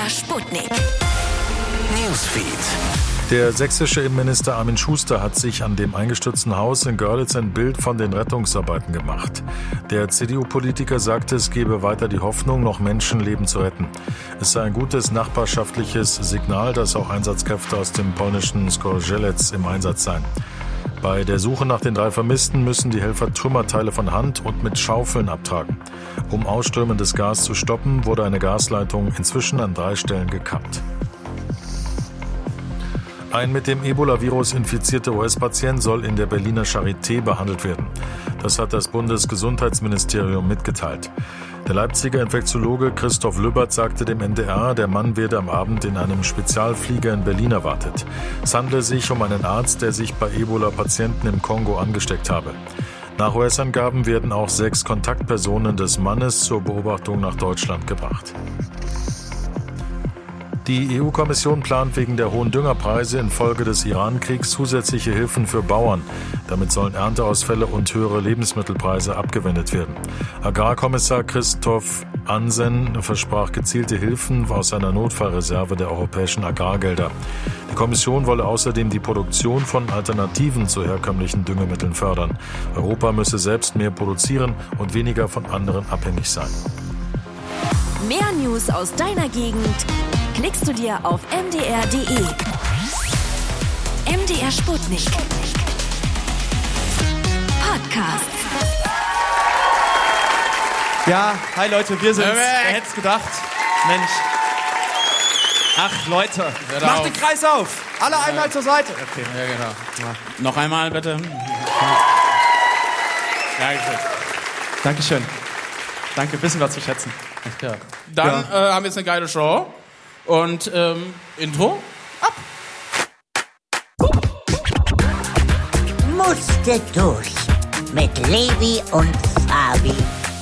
MDR Sputnik. Newsfeed. Der sächsische Innenminister Armin Schuster hat sich an dem eingestürzten Haus in Görlitz ein Bild von den Rettungsarbeiten gemacht. Der CDU-Politiker sagte, es gebe weiter die Hoffnung, noch Menschenleben zu retten. Es sei ein gutes nachbarschaftliches Signal, dass auch Einsatzkräfte aus dem polnischen Zgorzelec im Einsatz seien. Bei der Suche nach den 3 Vermissten müssen die Helfer Trümmerteile von Hand und mit Schaufeln abtragen. Um ausströmendes Gas zu stoppen, wurde eine Gasleitung inzwischen an 3 Stellen gekappt. Ein mit dem Ebola-Virus infizierter US-Patient soll in der Berliner Charité behandelt werden. Das hat das Bundesgesundheitsministerium mitgeteilt. Der Leipziger Infektiologe Christoph Lübbert sagte dem NDR, der Mann werde am Abend in einem Spezialflieger in Berlin erwartet. Es handle sich um einen Arzt, der sich bei Ebola-Patienten im Kongo angesteckt habe. Nach US-Angaben werden auch 6 Kontaktpersonen des Mannes zur Beobachtung nach Deutschland gebracht. Die EU-Kommission plant wegen der hohen Düngerpreise infolge des Iran-Kriegs zusätzliche Hilfen für Bauern. Damit sollen Ernteausfälle und höhere Lebensmittelpreise abgewendet werden. Agrarkommissar Christoph Ansen versprach gezielte Hilfen aus einer Notfallreserve der europäischen Agrargelder. Die Kommission wolle außerdem die Produktion von Alternativen zu herkömmlichen Düngemitteln fördern. Europa müsse selbst mehr produzieren und weniger von anderen abhängig sein. Mehr News aus deiner Gegend klickst du dir auf mdr.de. MDR Sputnik. Podcast. Ja, hi Leute, wir sind's. Wer hätte es gedacht? Mensch. Ach Leute, macht den Kreis auf. Alle einmal zur Seite. Okay. Ja, genau. Ja. Noch einmal bitte. Dankeschön. Danke, wissen wir zu schätzen. Ja. Dann haben wir jetzt eine geile Show. Und Intro ab. Musste durch mit Levi und Fabi.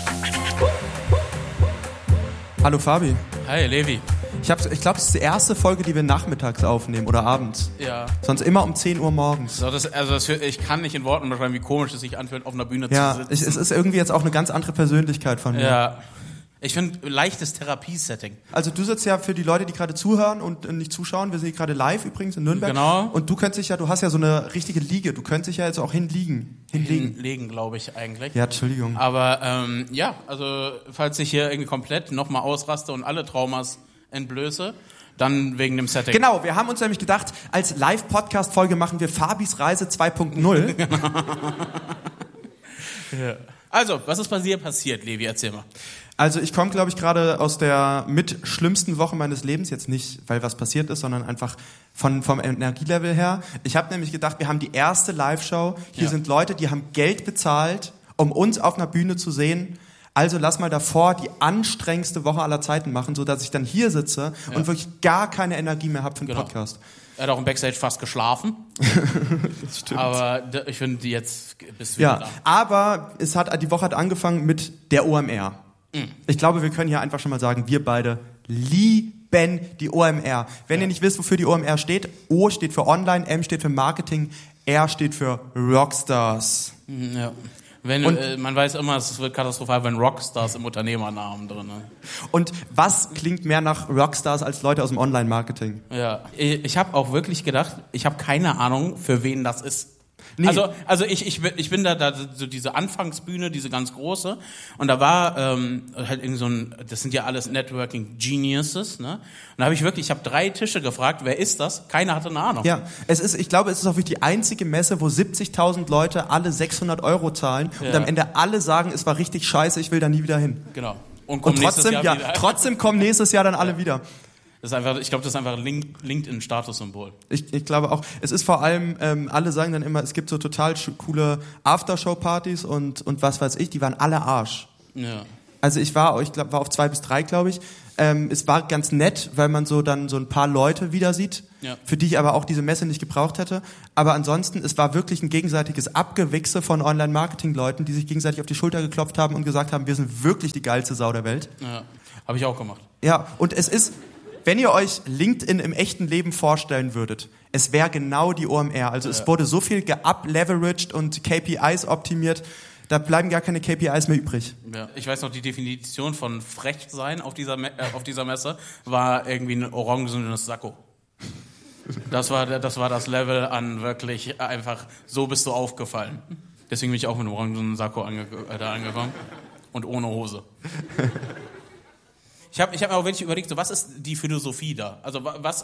Hallo Fabi. Hi Levi. Ich glaube, es ist die erste Folge, die wir nachmittags aufnehmen oder abends. Ja. Sonst immer um 10 Uhr morgens. So, ich kann nicht in Worten beschreiben, wie komisch es sich anfühlt, auf einer Bühne zu sitzen. Ja, es ist irgendwie jetzt auch eine ganz andere Persönlichkeit von mir. Ja. Ich finde, leichtes Therapiesetting. Also du sitzt ja für die Leute, die gerade zuhören und nicht zuschauen, wir sind hier gerade live übrigens in Nürnberg. Genau. Und du hast ja so eine richtige Liege, du könntest dich ja jetzt auch hinlegen. Hinlegen, glaube ich eigentlich. Ja, Entschuldigung. Aber also falls ich hier irgendwie komplett nochmal ausraste und alle Traumas entblöße, dann wegen dem Setting. Genau, wir haben uns nämlich gedacht, als Live-Podcast-Folge machen wir Fabis Reise 2.0. Ja. Also, was ist bei dir passiert, Levi? Erzähl mal. Also ich komme, glaube ich, gerade aus der mit schlimmsten Woche meines Lebens. Jetzt nicht, weil was passiert ist, sondern einfach vom Energielevel her. Ich habe nämlich gedacht, wir haben die erste Live-Show. Hier sind Leute, die haben Geld bezahlt, um uns auf einer Bühne zu sehen. Also lass mal davor die anstrengendste Woche aller Zeiten machen, sodass ich dann hier sitze und wirklich gar keine Energie mehr habe für den Podcast. Er hat auch im Backstage fast geschlafen. Das stimmt. Aber ich finde, jetzt bist du wieder da. Aber die Woche hat angefangen mit der OMR. Ich glaube, wir können hier einfach schon mal sagen, wir beide lieben die OMR. Wenn ihr nicht wisst, wofür die OMR steht, O steht für Online, M steht für Marketing, R steht für Rockstars. Ja. Man weiß immer, es wird katastrophal, wenn Rockstars im Unternehmernamen drin sind. Und was klingt mehr nach Rockstars als Leute aus dem Online-Marketing? Ja, ich habe auch wirklich gedacht, ich habe keine Ahnung, für wen das ist. Nee. Also ich bin da so diese Anfangsbühne, diese ganz große, und da war halt irgendwie das sind ja alles Networking Geniuses, ne? Und da habe ich 3 Tische gefragt, wer ist das? Keiner hatte eine Ahnung. Ja, ich glaube, es ist auch wirklich die einzige Messe, wo 70.000 Leute alle 600 € zahlen und am Ende alle sagen, es war richtig scheiße, ich will da nie wieder hin. Genau. Und trotzdem kommen nächstes Jahr dann alle wieder. Ich glaube, das ist einfach ein LinkedIn-Statussymbol. Ich glaube auch. Es ist vor allem, alle sagen dann immer, es gibt so total coole Aftershow-Partys und was weiß ich, die waren alle Arsch. Ja. Also ich war auf 2 bis 3, glaube ich. Es war ganz nett, weil man so ein paar Leute wieder sieht, für die ich aber auch diese Messe nicht gebraucht hätte. Aber ansonsten, es war wirklich ein gegenseitiges Abgewichse von Online-Marketing-Leuten, die sich gegenseitig auf die Schulter geklopft haben und gesagt haben, wir sind wirklich die geilste Sau der Welt. Ja, habe ich auch gemacht. Ja, und es ist... Wenn ihr euch LinkedIn im echten Leben vorstellen würdet, es wäre genau die OMR. Also es wurde so viel geupleveraged und KPIs optimiert, Da bleiben gar keine KPIs mehr übrig. Ja, ich weiß noch, die Definition von frech sein auf dieser Messe war irgendwie ein orangenes Sakko. Das war das Level an wirklich einfach, so bist du aufgefallen. Deswegen bin ich auch mit einem orangenen Sakko da angekommen und ohne Hose. Ich hab mir auch wirklich überlegt, so, was ist die Philosophie da? Also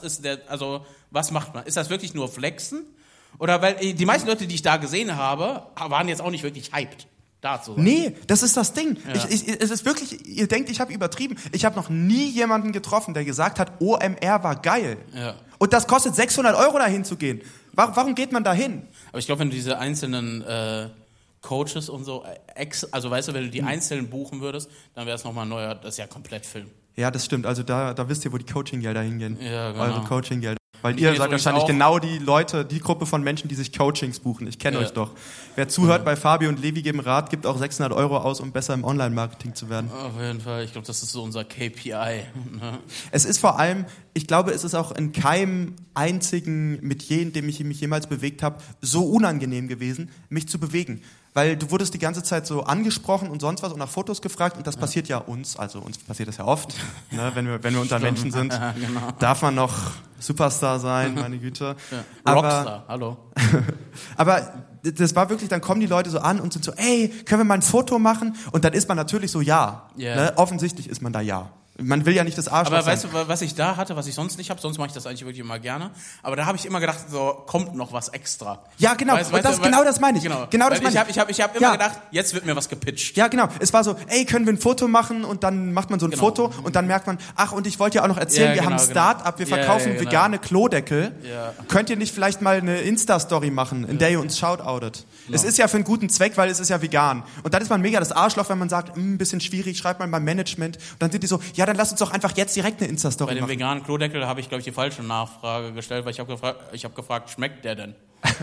was macht man? Ist das wirklich nur Flexen? Oder weil die meisten Leute, die ich da gesehen habe, waren jetzt auch nicht wirklich hyped. Nee, das ist das Ding. Ja. Es ist wirklich, ihr denkt, ich habe übertrieben. Ich habe noch nie jemanden getroffen, der gesagt hat, OMR war geil. Ja. Und das kostet 600 € dahin zu gehen. Warum geht man da hin? Aber ich glaube, wenn du diese einzelnen Coaches und so, also weißt du, wenn du die einzeln buchen würdest, dann wäre es nochmal ein neuer, das ist ja komplett Film. Ja, das stimmt. Also da wisst ihr, wo die Coaching-Gelder hingehen. Ja, genau. Eure Coaching-Gelder. Weil ihr seid wahrscheinlich genau die Leute, die Gruppe von Menschen, die sich Coachings buchen. Ich kenne euch doch. Wer zuhört bei Fabio und Levi geben Rat, gibt auch 600 € aus, um besser im Online-Marketing zu werden. Auf jeden Fall. Ich glaube, das ist so unser KPI. Ne? Es ist vor allem, ich glaube, es ist auch in keinem einzigen Metier, in dem ich mich jemals bewegt habe, so unangenehm gewesen, mich zu bewegen. Weil du wurdest die ganze Zeit so angesprochen und sonst was und nach Fotos gefragt und das passiert ja uns, also uns passiert das ja oft, ne, wenn wir unter Menschen sind, genau. Darf man noch Superstar sein, meine Güte. Ja. Rockstar, hallo. Aber das war wirklich, dann kommen die Leute so an und sind so, ey, können wir mal ein Foto machen? Und dann ist man natürlich so, ja. Yeah. Ne? Offensichtlich ist man da ja. Man will ja nicht das Arschloch sein. sein. Aber weißt du, was ich da hatte, was ich sonst nicht habe? Sonst mache ich das eigentlich wirklich immer gerne. Aber da habe ich immer gedacht, so kommt noch was extra. Ja, genau. Genau das meine ich. Genau das meine ich. Ich habe immer gedacht, jetzt wird mir was gepitcht. Ja, genau. Es war so, ey, können wir ein Foto machen? Und dann macht man so ein Foto und dann merkt man, ach, und ich wollte ja auch noch erzählen, wir haben ein Start-up, wir verkaufen vegane Klodeckel. Ja. Könnt ihr nicht vielleicht mal eine Insta-Story machen, in der ihr uns shoutoutet? Es ist ja für einen guten Zweck, weil es ist ja vegan. Und dann ist man mega das Arschloch, wenn man sagt, ein bisschen schwierig, schreibt mal beim Management. Und dann sind die so, ja, dann lass uns doch einfach jetzt direkt eine Insta-Story machen. Bei dem veganen Klodeckel habe ich, glaube ich, die falsche Nachfrage gestellt, weil ich habe gefragt, schmeckt der denn?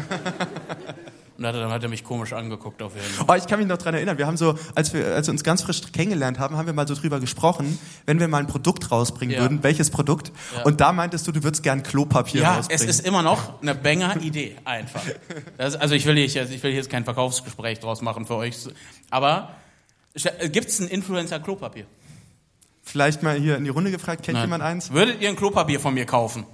Und dann hat er mich komisch angeguckt auf jeden Fall. Oh, ich kann mich noch dran erinnern, wir haben so, als wir uns ganz frisch kennengelernt haben, haben wir mal so drüber gesprochen, wenn wir mal ein Produkt rausbringen würden, welches Produkt? Ja. Und da meintest du würdest gern Klopapier rausbringen. Ja, es ist immer noch eine Banger-Idee, einfach. Also ich will jetzt kein Verkaufsgespräch draus machen für euch, aber gibt's ein Influencer-Klopapier? Vielleicht mal hier in die Runde gefragt, kennt jemand eins? Würdet ihr ein Klopapier von mir kaufen?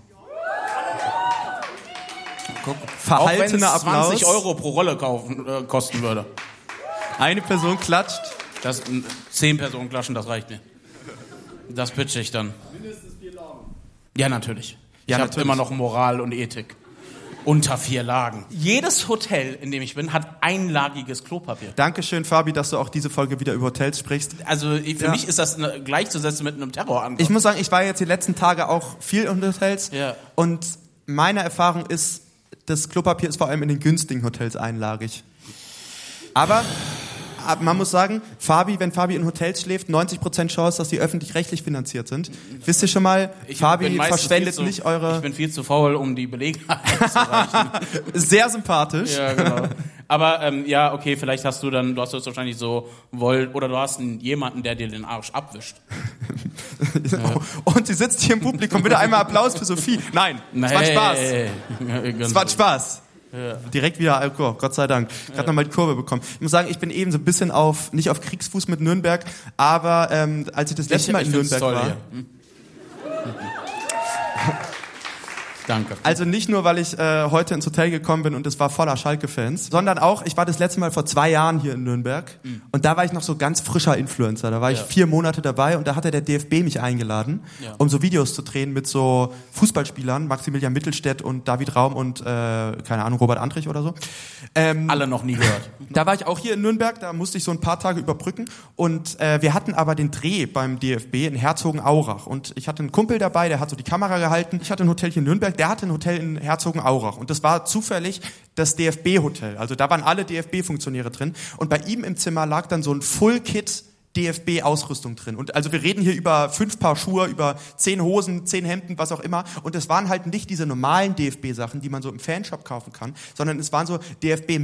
Guck, verhaltener Applaus. Auch wenn es 20 € pro Rolle kosten würde. Eine Person klatscht. 10 Personen klatschen, das reicht mir. Das pitche ich dann. Mindestens 4 Lagen. Ja, natürlich. Ich habe immer noch Moral und Ethik. Unter 4 Lagen. Jedes Hotel, in dem ich bin, hat einlagiges Klopapier. Dankeschön, Fabi, dass du auch diese Folge wieder über Hotels sprichst. Also für mich ist das gleichzusetzen mit einem Terrorangriff. Ich muss sagen, ich war jetzt die letzten Tage auch viel in Hotels. Ja. Und meine Erfahrung ist, das Klopapier ist vor allem in den günstigen Hotels einlagig. Aber man muss sagen, wenn Fabi in Hotels schläft, 90% Chance, dass die öffentlich-rechtlich finanziert sind. Wisst ihr schon mal, Fabi verschwendet nicht eure... Ich bin viel zu faul, um die Belegenheit zu reichen. Sehr sympathisch. Ja, genau. Aber okay, vielleicht hast du das wahrscheinlich so oder du hast jemanden, der dir den Arsch abwischt. Ja. Und sie sitzt hier im Publikum. Bitte einmal Applaus für Sophie. Nein, es war Spaß. Es war Spaß. Ja. Direkt wieder Alkohol, Gott sei Dank. Gerade nochmal die Kurve bekommen. Ich muss sagen, ich bin eben so ein bisschen nicht auf Kriegsfuß mit Nürnberg, aber als ich das letzte Mal in Nürnberg war... Danke. Also nicht nur, weil ich heute ins Hotel gekommen bin und es war voller Schalke-Fans, sondern auch, ich war das letzte Mal vor 2 Jahren hier in Nürnberg und da war ich noch so ganz frischer Influencer. Da war ich 4 Monate dabei und da hatte der DFB mich eingeladen, um so Videos zu drehen mit so Fußballspielern, Maximilian Mittelstädt und David Raum und, keine Ahnung, Robert Antrich oder so. Alle noch nie gehört. Da war ich auch hier in Nürnberg, da musste ich so ein paar Tage überbrücken und wir hatten aber den Dreh beim DFB in Herzogenaurach und ich hatte einen Kumpel dabei, der hat so die Kamera gehalten. Ich hatte ein Hotel hier in Nürnberg, der hatte ein Hotel in Herzogenaurach und das war zufällig das DFB-Hotel. Also da waren alle DFB-Funktionäre drin und bei ihm im Zimmer lag dann so ein Full-Kit DFB-Ausrüstung drin. Und also wir reden hier über 5 Paar Schuhe, über 10 Hosen, 10 Hemden, was auch immer. Und es waren halt nicht diese normalen DFB-Sachen, die man so im Fanshop kaufen kann, sondern es waren so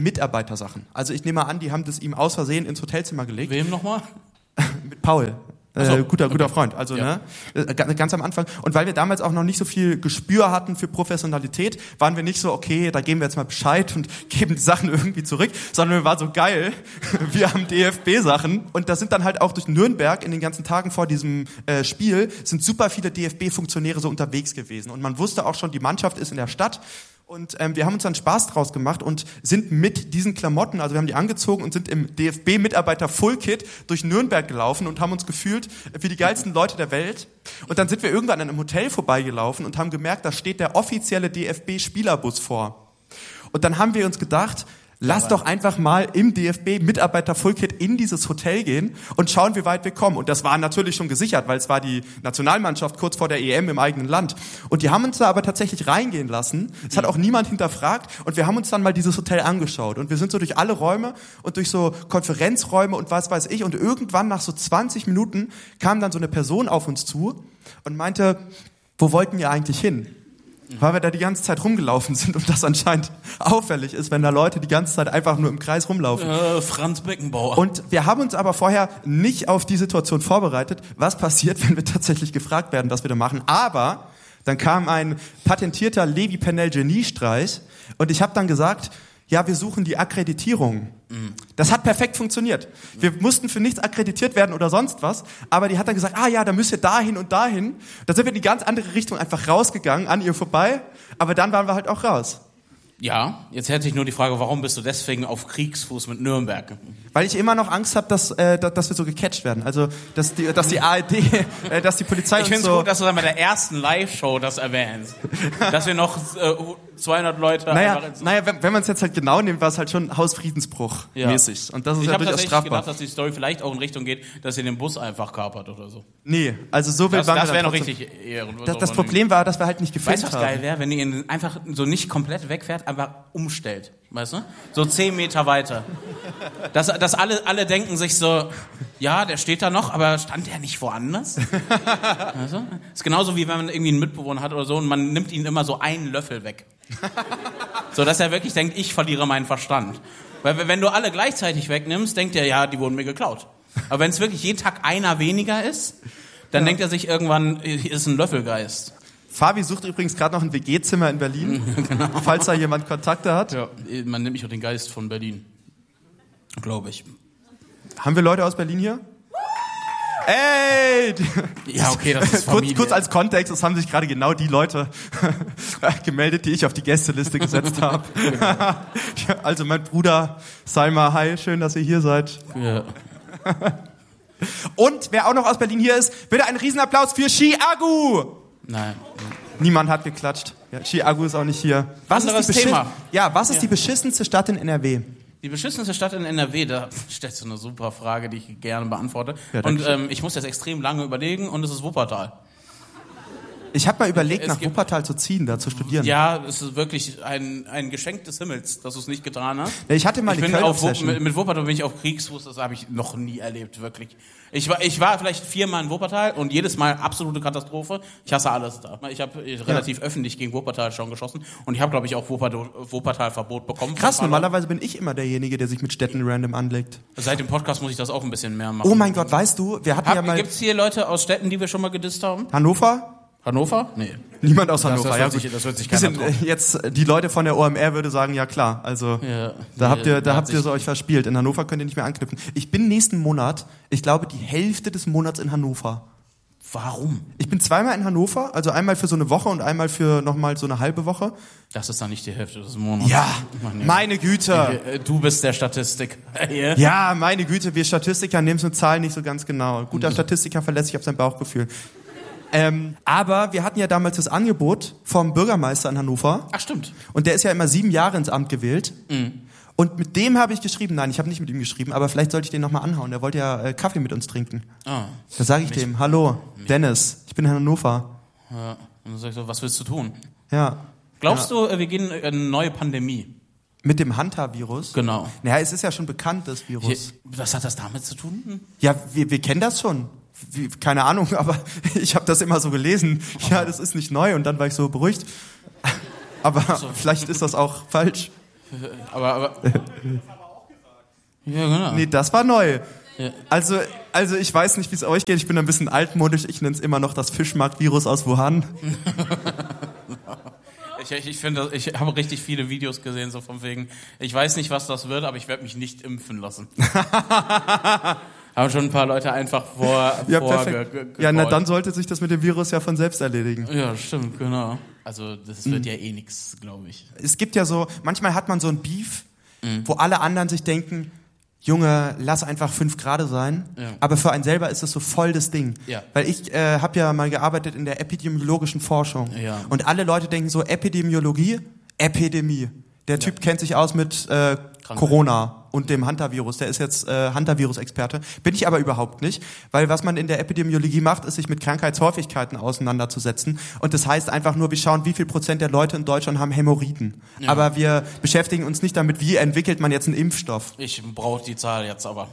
DFB-Mitarbeitersachen. Also ich nehme mal an, die haben das ihm aus Versehen ins Hotelzimmer gelegt. Wem nochmal? Mit Paul. Guter Freund, also Ja. Ganz am Anfang. Und weil wir damals auch noch nicht so viel Gespür hatten für Professionalität, waren wir nicht so, okay, da geben wir jetzt mal Bescheid und geben die Sachen irgendwie zurück, sondern wir waren so geil, wir haben DFB-Sachen. Und da sind dann halt auch durch Nürnberg in den ganzen Tagen vor diesem Spiel sind super viele DFB-Funktionäre so unterwegs gewesen. Und man wusste auch schon, die Mannschaft ist in der Stadt. Und wir haben uns dann Spaß draus gemacht und sind mit diesen Klamotten, also wir haben die angezogen und sind im DFB-Mitarbeiter-Full-Kit durch Nürnberg gelaufen und haben uns gefühlt wie die geilsten Leute der Welt. Und dann sind wir irgendwann an einem Hotel vorbeigelaufen und haben gemerkt, da steht der offizielle DFB-Spielerbus vor. Und dann haben wir uns gedacht, lass doch einfach mal im DFB-Mitarbeiter-Full-Kit in dieses Hotel gehen und schauen, wie weit wir kommen. Und das war natürlich schon gesichert, weil es war die Nationalmannschaft kurz vor der EM im eigenen Land. Und die haben uns da aber tatsächlich reingehen lassen. Es hat auch niemand hinterfragt. Und wir haben uns dann mal dieses Hotel angeschaut. Und wir sind so durch alle Räume und durch so Konferenzräume und was weiß ich. Und irgendwann nach so 20 Minuten kam dann so eine Person auf uns zu und meinte, wo wollten ihr eigentlich hin? Weil wir da die ganze Zeit rumgelaufen sind und das anscheinend auffällig ist, wenn da Leute die ganze Zeit einfach nur im Kreis rumlaufen. Franz Beckenbauer. Und wir haben uns aber vorher nicht auf die Situation vorbereitet, was passiert, wenn wir tatsächlich gefragt werden, was wir da machen. Aber dann kam ein patentierter Levi-Pennell-Geniestreich und ich habe dann gesagt, ja, wir suchen die Akkreditierung. Das hat perfekt funktioniert. Wir mussten für nichts akkreditiert werden oder sonst was, aber die hat dann gesagt, da müsst ihr dahin und dahin. Da sind wir in die ganz andere Richtung einfach rausgegangen, an ihr vorbei, aber dann waren wir halt auch raus. Ja, jetzt hätte ich nur die Frage, warum bist du deswegen auf Kriegsfuß mit Nürnberg? Weil ich immer noch Angst habe, dass wir so gecatcht werden. Also, dass die ARD, dass die Polizei Ich uns finde es so... gut, dass du dann bei der ersten Live-Show das erwähnst. Dass wir noch 200 Leute... Naja, wenn man es jetzt halt genau nimmt, war es halt schon Hausfriedensbruch mäßig. Und das ist ich ja habe durchaus tatsächlich strafbar. gedacht, dass die Story vielleicht auch in Richtung geht, dass ihr den Bus einfach kapert oder so. Nee, also so wild waren wir Das wäre dann noch trotzdem. richtig ehrenlos. Das Problem war, dass wir halt nicht gefilmt Weißt du, was haben. geil wäre, wenn ihr ihn einfach so nicht komplett wegfährt, einfach umstellt, weißt du? So 10 Meter weiter. Dass alle denken sich so, ja, der steht da noch, aber stand der nicht woanders? Weißt du? Ist genauso wie wenn man irgendwie einen Mitbewohner hat oder so und man nimmt ihn immer so einen Löffel weg. So, dass er wirklich denkt, ich verliere meinen Verstand. Weil wenn du alle gleichzeitig wegnimmst, denkt er, ja, die wurden mir geklaut. Aber wenn es wirklich jeden Tag einer weniger ist, dann denkt er sich irgendwann, hier ist ein Löffelgeist. Fabi sucht übrigens gerade noch ein WG-Zimmer in Berlin, genau. Falls da jemand Kontakte hat. Ja, man nennt mich auch den Geist von Berlin. Glaube ich. Haben wir Leute aus Berlin hier? Ey! Ja, okay, das ist Familie. Kurz als Kontext, es haben sich gerade genau die Leute gemeldet, die ich auf die Gästeliste gesetzt habe. Also mein Bruder Salma, hi, schön, dass ihr hier seid. Ja. Und wer auch noch aus Berlin hier ist, bitte einen Riesenapplaus für Chiagu! Nein. Niemand hat geklatscht. Ja, Chiagu ist auch nicht hier. Was ist die beschissenste Stadt in NRW? Die beschissenste Stadt in NRW, da stellst du eine super Frage, die ich gerne beantworte. Ja, und ich muss jetzt extrem lange überlegen und es ist Wuppertal. Ich habe mal überlegt, nach Wuppertal zu ziehen, da zu studieren. Ja, es ist wirklich ein Geschenk des Himmels, dass du es nicht getan hast. Ja, ich hatte mal eine Köln-Obsession. Mit Wuppertal bin ich auf Kriegsfuß, das habe ich noch nie erlebt, wirklich. Ich war vielleicht 4-mal in Wuppertal und jedes Mal absolute Katastrophe. Ich hasse alles da. Ich habe relativ öffentlich gegen Wuppertal schon geschossen und ich habe, glaube ich, auch Wuppertal-Verbot bekommen. Krass, normalerweise bin ich immer derjenige, der sich mit Städten random anlegt. Seit dem Podcast muss ich das auch ein bisschen mehr machen. Oh mein Gott, weißt du, wir hatten ja mal... Gibt's hier Leute aus Städten, die wir schon mal gedisst haben? Hannover? Nee. Niemand aus Hannover. Das wird sich keiner trauen. Jetzt die Leute von der OMR würde sagen, ja klar. Also da habt ihr so euch verspielt. In Hannover könnt ihr nicht mehr anknüpfen. Ich bin nächsten Monat, ich glaube die Hälfte des Monats in Hannover. Warum? Ich bin 2-mal in Hannover, also einmal für so eine Woche und einmal für nochmal so eine halbe Woche. Das ist dann nicht die Hälfte des Monats. Ja, meine Güte. Du bist der Statistiker. Ja, meine Güte, wir Statistiker nehmen so Zahlen nicht so ganz genau. Ein guter Statistiker verlässt sich auf sein Bauchgefühl. Aber wir hatten ja damals das Angebot vom Bürgermeister in Hannover. Ach, stimmt. Und der ist ja immer 7 Jahre ins Amt gewählt. Mhm. Und mit dem habe ich geschrieben, nein, ich habe nicht mit ihm geschrieben, aber vielleicht sollte ich den nochmal anhauen. Der wollte ja Kaffee mit uns trinken. Da sage ich dem, hallo, Dennis, ich bin in Hannover. Ja, und dann sagst du, was willst du tun? Ja. Glaubst du, wir gehen in eine neue Pandemie? Mit dem Hanta-Virus? Genau. Naja, es ist ja schon bekannt, das Virus. Was hat das damit zu tun? Ja, wir kennen das schon. Keine Ahnung, aber ich habe das immer so gelesen. Ja, das ist nicht neu und dann war ich so beruhigt. Aber vielleicht ist das auch falsch. Aber ja, genau. Nee, das war neu. Ja. Also Also ich weiß nicht, wie es euch geht. Ich bin ein bisschen altmodisch. Ich nenne es immer noch das Fischmarkt-Virus aus Wuhan. Ich finde, ich habe richtig viele Videos gesehen, so von wegen, ich weiß nicht, was das wird, aber ich werde mich nicht impfen lassen. Haben schon ein paar Leute einfach Ja, na dann sollte sich das mit dem Virus ja von selbst erledigen. Ja, stimmt, genau. Also das wird ja eh nix, glaube ich. Es gibt ja so, manchmal hat man so ein Beef, wo alle anderen sich denken, Junge, lass einfach 5 Grad sein. Ja. Aber für einen selber ist das so voll das Ding. Ja. Weil ich habe ja mal gearbeitet in der epidemiologischen Forschung. Ja. Und alle Leute denken so, Epidemiologie, Epidemie. Der Typ kennt sich aus mit Corona und dem Hantavirus. Der ist jetzt Hantavirus-Experte. Bin ich aber überhaupt nicht. Weil was man in der Epidemiologie macht, ist sich mit Krankheitshäufigkeiten auseinanderzusetzen. Und das heißt einfach nur, wir schauen, wie viel % der Leute in Deutschland haben Hämorrhoiden. Ja. Aber wir beschäftigen uns nicht damit, wie entwickelt man jetzt einen Impfstoff. Ich brauche die Zahl jetzt aber.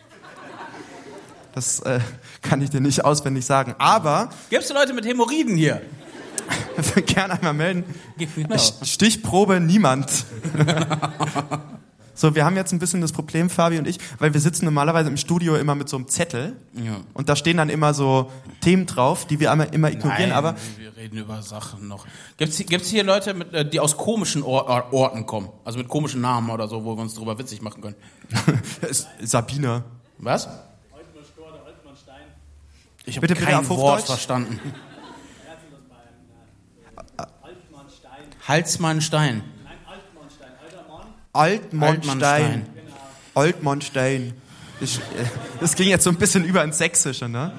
Das kann ich dir nicht auswendig sagen. Aber... Gibt's Leute mit Hämorrhoiden hier? Gerne einmal melden. Genau. Stichprobe niemand. So, wir haben jetzt ein bisschen das Problem, Fabi und ich, weil wir sitzen normalerweise im Studio immer mit so einem Zettel und da stehen dann immer so Themen drauf, die wir immer ignorieren. Nein, aber wir reden über Sachen noch. Gibt's hier Leute, die aus komischen Orten kommen? Also mit komischen Namen oder so, wo wir uns drüber witzig machen können? Sabine. Was? Altmannstein. Ich habe kein Wort verstanden. Halsmannstein. Nein, Altmannstein. Altmannstein. Das ging jetzt so ein bisschen über ins Sächsische, ne?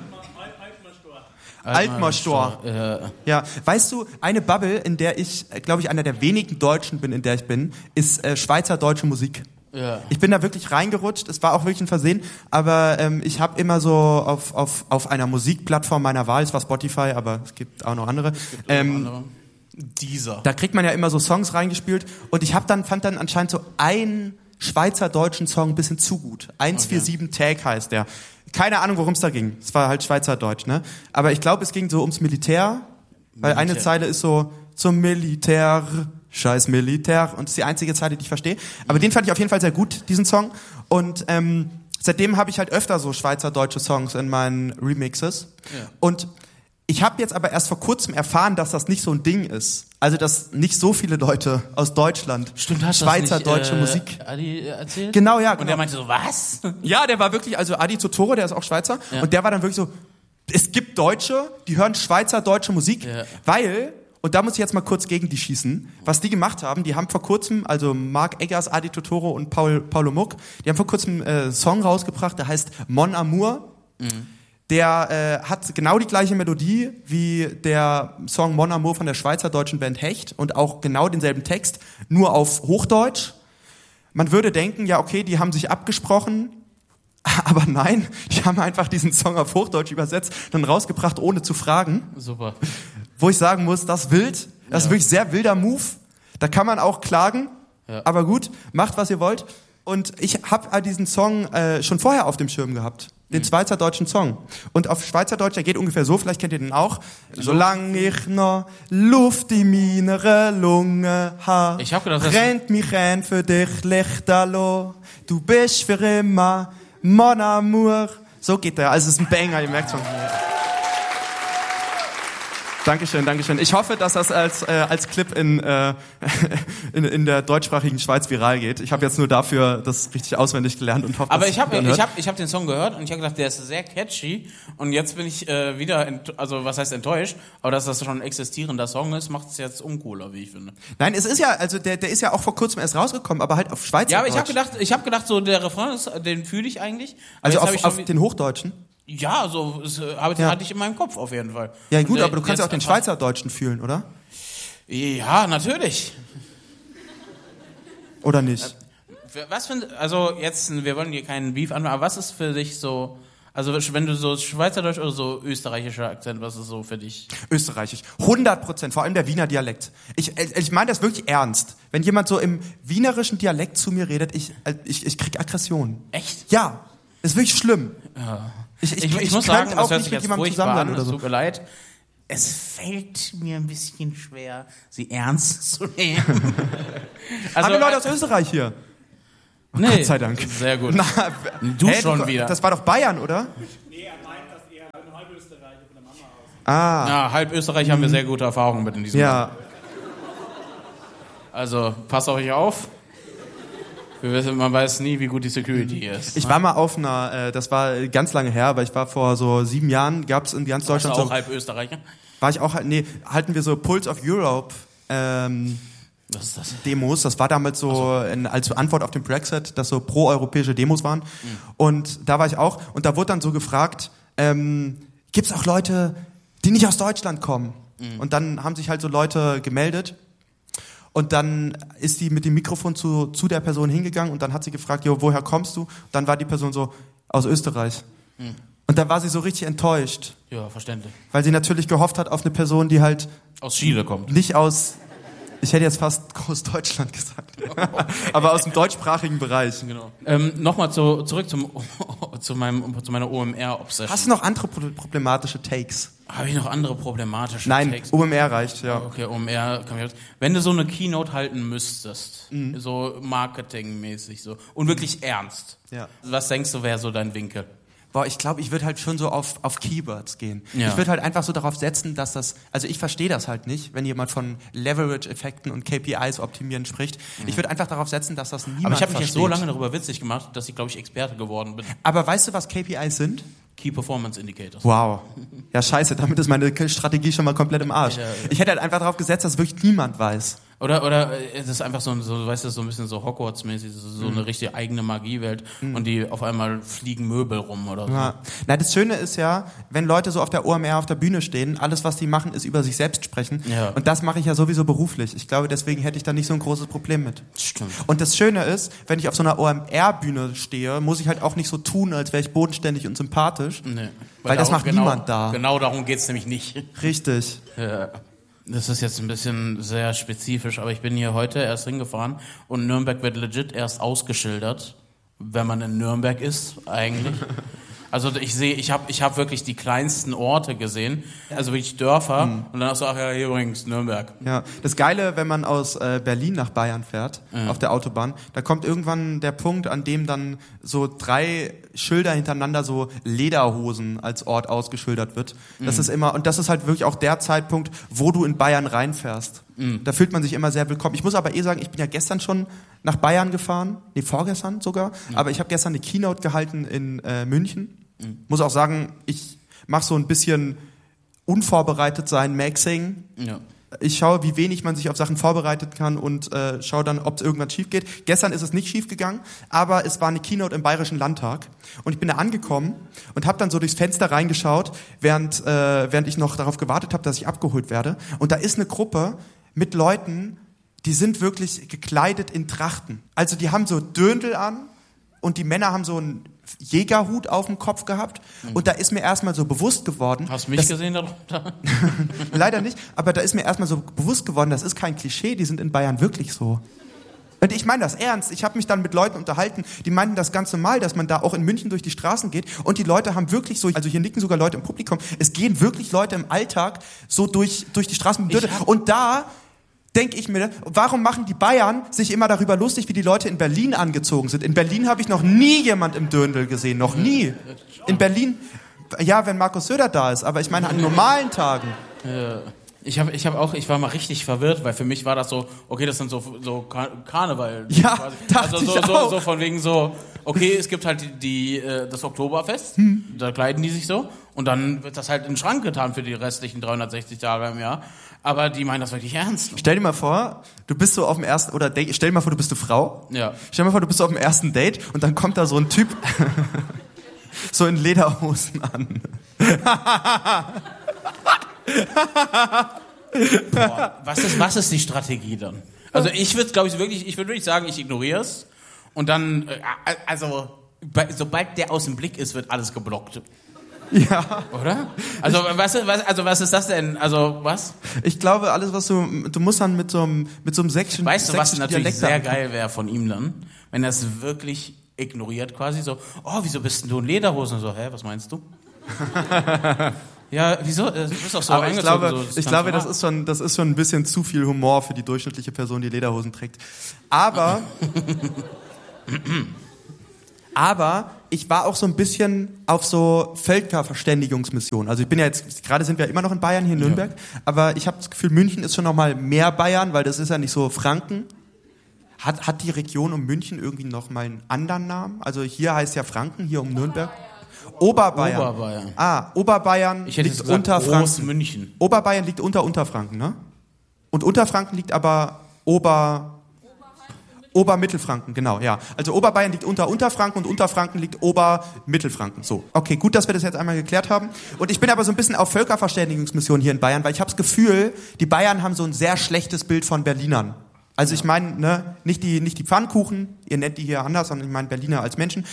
Altmannstein. Ja, weißt du, eine Bubble, in der ich, glaube ich, einer der wenigen Deutschen bin, in der ich bin, ist schweizerdeutsche Musik. Ja. Ich bin da wirklich reingerutscht, es war auch wirklich ein Versehen, aber ich habe immer so auf einer Musikplattform meiner Wahl, es war Spotify, aber es gibt auch noch andere, da kriegt man ja immer so Songs reingespielt und ich fand dann anscheinend so einen schweizerdeutschen Song ein bisschen zu gut. 147 Tag heißt der. Keine Ahnung, worum es da ging. Es war halt Schweizerdeutsch, ne? Aber ich glaube, es ging so ums Militär, weil eine Zeile ist so, zum Militär, scheiß Militär, und das ist die einzige Zeile, die ich verstehe. Aber den fand ich auf jeden Fall sehr gut, diesen Song. Und seitdem habe ich halt öfter so schweizerdeutsche Songs in meinen Remixes. Ja. Und ich habe jetzt aber erst vor kurzem erfahren, dass das nicht so ein Ding ist. Also, dass nicht so viele Leute aus Deutschland schweizerdeutsche Musik... Adi erzählt? Genau, ja. Genau. Und der meinte so, was? Ja, der war wirklich, also Adi Totoro, der ist auch Schweizer, und der war dann wirklich so, es gibt Deutsche, die hören schweizerdeutsche Musik, weil... Und da muss ich jetzt mal kurz gegen die schießen. Was die gemacht haben, die haben vor kurzem, also Marc Eggers, Adi Totoro und Paulo Muck, die haben vor kurzem einen Song rausgebracht, der heißt Mon Amour. Mhm. Der hat genau die gleiche Melodie wie der Song Mon Amour von der schweizerdeutschen Band Hecht und auch genau denselben Text, nur auf Hochdeutsch. Man würde denken, ja okay, die haben sich abgesprochen, aber nein, die haben einfach diesen Song auf Hochdeutsch übersetzt, dann rausgebracht, ohne zu fragen. Super. Wo ich sagen muss, das ist wild, das ist wirklich sehr wilder Move. Da kann man auch klagen, aber gut, macht was ihr wollt. Und ich habe diesen Song schon vorher auf dem Schirm gehabt, den schweizerdeutschen Song. Und auf Schweizerdeutsch, der geht ungefähr so, vielleicht kennt ihr den auch. Solange ich noch Luft in meiner Lunge habe, rennt mich ein für dich Lichterloh. Du bist für immer Mon Amour. So geht der, also es ist ein Banger, ihr merkt schon. Dankeschön, Dankeschön. Ich hoffe, dass das als Clip in der deutschsprachigen Schweiz viral geht. Ich habe jetzt nur dafür das richtig auswendig gelernt und hoffe, aber ich hab den Song gehört und ich habe gedacht, der ist sehr catchy und jetzt bin ich wieder, also was heißt enttäuscht, aber dass das schon ein existierender Song ist, macht es jetzt uncooler, wie ich finde. Nein, es ist ja, also der ist ja auch vor kurzem erst rausgekommen, aber halt auf Schweizerdeutsch. Ja, aber ich habe gedacht, so der Refrain ist, den fühle ich eigentlich. Also auf den Hochdeutschen? Ja, so hatte ich in meinem Kopf auf jeden Fall. Ja gut, aber du kannst ja auch den Schweizerdeutschen fühlen, oder? Ja, natürlich. Oder nicht? Also jetzt, wir wollen hier keinen Beef anmachen, aber was ist für dich so, also wenn du so Schweizerdeutsch oder so österreichischer Akzent, was ist so für dich? Österreichisch, 100%, vor allem der Wiener Dialekt. Ich meine das wirklich ernst. Wenn jemand so im wienerischen Dialekt zu mir redet, ich krieg Aggression. Echt? Ja, ist wirklich schlimm. Ja. Ich muss sagen, das hört sich jetzt furchtbar an, oder so. Es tut mir leid. Es fällt mir ein bisschen schwer, sie ernst zu nehmen. Also, haben wir Leute aus Österreich hier? Nee, Gott sei Dank. Sehr gut. Na, Du schon wieder. Das war doch Bayern, oder? Nee, er meint, dass er eine Halbösterreicher von der Mama aus. Ah, Ja, halb Österreich haben wir sehr gute Erfahrungen mit in diesem Land. ja. Also, passt auf euch auf. Man weiß nie, wie gut die Security hier ist. Ich war mal auf einer, das war ganz lange her, aber ich war vor so 7 Jahren, gab es in ganz Warst du Deutschland auch so, halb Österreicher? war ich auch, halten wir so Pulse of Europe Was ist das? Demos. Das war damals so als Antwort auf den Brexit, dass so pro-europäische Demos waren. Und da war ich auch. Und da wurde dann so gefragt, gibt es auch Leute, die nicht aus Deutschland kommen? Und dann haben sich halt so Leute gemeldet. Und dann ist die mit dem Mikrofon zu der Person hingegangen und dann hat sie gefragt, jo, woher kommst du? Und dann war die Person so, aus Österreich. Und da war sie so richtig enttäuscht, Ja, verständlich. weil sie natürlich gehofft hat auf eine Person, die halt Aus Chile kommt. nicht aus, ich hätte jetzt fast Großdeutschland gesagt, aber aus dem deutschsprachigen Bereich. Genau. Nochmal zurück zu meiner OMR-Obsession. Hast du noch andere problematische Takes? Habe ich noch andere problematische Nein, Takes? OMR reicht, ja. Okay, OMR. Wenn du so eine Keynote halten müsstest, so marketingmäßig so und wirklich ernst, Ja. was denkst du, wäre so dein Winkel? Boah, ich glaube, ich würde halt schon so auf Keywords gehen. Ja. Ich würde halt einfach so darauf setzen, dass das, also ich verstehe das halt nicht, wenn jemand von Leverage-Effekten und KPIs optimieren spricht. Ich würde einfach darauf setzen, dass das niemand Aber ich habe mich jetzt so versteht. lange darüber witzig gemacht, dass ich, glaube ich, Experte geworden bin. Aber weißt du, was KPIs sind? Key Performance Indicators. Wow. Ja, scheiße, damit ist meine Strategie schon mal komplett im Arsch. Ja. Ich hätte halt einfach darauf gesetzt, dass wirklich niemand weiß. Oder es ist einfach so, weißt du, so ein bisschen so Hogwarts-mäßig, so eine richtige eigene Magiewelt und die auf einmal fliegen Möbel rum oder so. Ja. Na, das Schöne ist ja, wenn Leute so auf der OMR auf der Bühne stehen, alles, was die machen, ist über sich selbst sprechen. Ja. Und das mache ich ja sowieso beruflich. Ich glaube, deswegen hätte ich da nicht so ein großes Problem mit. Stimmt. Und das Schöne ist, wenn ich auf so einer OMR-Bühne stehe, muss ich halt auch nicht so tun, als wäre ich bodenständig und sympathisch. Nee. Weil das macht niemand da. Genau darum geht's nämlich nicht. Richtig. Ja. Das ist jetzt ein bisschen sehr spezifisch, aber ich bin hier heute erst hingefahren und Nürnberg wird legit erst ausgeschildert, wenn man in Nürnberg ist, eigentlich. Also ich hab wirklich die kleinsten Orte gesehen, also wirklich Dörfer und dann auch so, ach ja, hier übrigens Nürnberg. Ja, das Geile, wenn man aus Berlin nach Bayern fährt, auf der Autobahn, da kommt irgendwann der Punkt, an dem dann so 3 Schilder hintereinander so Lederhosen als Ort ausgeschildert wird. Das ist immer, und das ist halt wirklich auch der Zeitpunkt, wo du in Bayern reinfährst. Da fühlt man sich immer sehr willkommen. Ich muss aber sagen, ich bin ja gestern schon nach Bayern gefahren, vorgestern sogar, aber ich habe gestern eine Keynote gehalten in München. Muss auch sagen, ich mache so ein bisschen unvorbereitet sein Maxing. Ja. Ich schaue, wie wenig man sich auf Sachen vorbereiten kann und schaue dann, ob es irgendwann schief geht. Gestern ist es nicht schief gegangen, aber es war eine Keynote im Bayerischen Landtag und ich bin da angekommen und habe dann so durchs Fenster reingeschaut, während ich noch darauf gewartet habe, dass ich abgeholt werde. Und da ist eine Gruppe mit Leuten, die sind wirklich gekleidet in Trachten. Also die haben so Dirndl an und die Männer haben so einen Jägerhut auf dem Kopf gehabt und da ist mir erstmal so bewusst geworden... Hast du mich gesehen darunter? Leider nicht, aber da ist mir erstmal so bewusst geworden, das ist kein Klischee, die sind in Bayern wirklich so. Und ich meine das ernst, ich habe mich dann mit Leuten unterhalten, die meinten das ganz normal, dass man da auch in München durch die Straßen geht und die Leute haben wirklich so, also hier nicken sogar Leute im Publikum, es gehen wirklich Leute im Alltag so durch die Straßen mit Dirndl. Und da denke ich mir, warum machen die Bayern sich immer darüber lustig, wie die Leute in Berlin angezogen sind? In Berlin habe ich noch nie jemand im Dirndl gesehen, noch nie. In Berlin, ja, wenn Markus Söder da ist, aber ich meine an normalen Tagen. Ich war mal richtig verwirrt, weil für mich war das so, okay, das sind so Karneval. Ja, quasi. dachte Also ich auch. so von wegen so, okay, es gibt halt das Oktoberfest, da kleiden die sich so und dann wird das halt in den Schrank getan für die restlichen 360 Tage im Jahr. Aber die meinen das wirklich ernst. Stell dir mal vor, du bist so auf dem ersten, oder stell dir mal vor, du bist eine Frau. Ja. Stell dir mal vor, du bist so auf dem ersten Date und dann kommt da so ein Typ so in Lederhosen an. Boah, was ist die Strategie dann? Also ich würde wirklich sagen, ich ignoriere es und dann, sobald der aus dem Blick ist, wird alles geblockt. Ja. Oder? Also was ist das denn? Also was? Ich glaube, alles, was du musst dann mit so einem sächsischen Weißt du, was natürlich Dialekt sehr sagen. geil wäre von ihm dann, wenn er es wirklich ignoriert quasi so, oh, wieso bist denn du in Lederhosen? So, hä, was meinst du? Ja, wieso? Du bist doch so Aber ich angezogen. glaube, das ist schon ein bisschen zu viel Humor für die durchschnittliche Person, die Lederhosen trägt. Aber Aber ich war auch so ein bisschen auf so Völkerverständigungsmission. Also ich bin ja jetzt, gerade sind wir immer noch in Bayern, hier in Nürnberg, aber ich habe das Gefühl, München ist schon noch mal mehr Bayern, weil das ist ja nicht so Franken. Hat die Region um München irgendwie noch mal einen anderen Namen? Also hier heißt ja Franken, hier um Nürnberg. Oberbayern. Oberbayern liegt unter Franken. München. Oberbayern liegt unter Unterfranken, ne? Und Unterfranken liegt aber Obermittelfranken, genau, ja. Also Oberbayern liegt unter Unterfranken und Unterfranken liegt Obermittelfranken. So, okay, gut, dass wir das jetzt einmal geklärt haben. Und ich bin aber so ein bisschen auf Völkerverständigungsmission hier in Bayern, weil ich habe das Gefühl, die Bayern haben so ein sehr schlechtes Bild von Berlinern. Also ich meine, ne, nicht die Pfannkuchen, ihr nennt die hier anders, sondern ich meine Berliner als Menschen.